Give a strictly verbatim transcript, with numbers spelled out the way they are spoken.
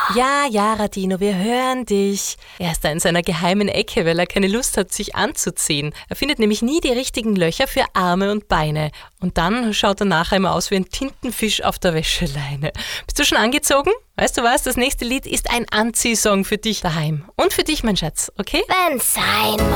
Ja, ja, Radino, wir hören dich. Er ist da in seiner geheimen Ecke, weil er keine Lust hat, sich anzuziehen. Er findet nämlich nie die richtigen Löcher für Arme und Beine. Und dann schaut er nachher immer aus wie ein Tintenfisch auf der Wäscheleine. Bist du schon angezogen? Weißt du was? Das nächste Lied ist ein Anziehsong für dich daheim. Und für dich, mein Schatz, okay? Wenn's sein muss.